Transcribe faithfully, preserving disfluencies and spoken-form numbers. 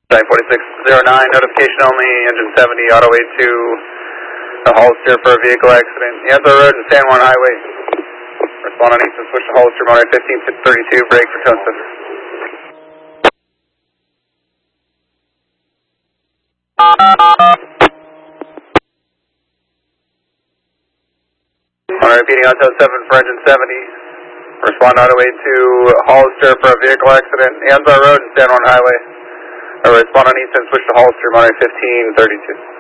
nine forty-six oh nine, notification only, engine seventy, auto eight two, a Hollister for a vehicle accident. Hansel Road and San Juan Highway. Respond on Eastern, switch to Hollister, runway fifteen thirty-two, brake for tone center. Alright, repeating on tone seven for engine seventy. Respond auto eight two, Hollister for a vehicle accident. Hansel Road and San Juan Highway. Respond on Eastern, switch to Hollister, runway fifteen thirty-two.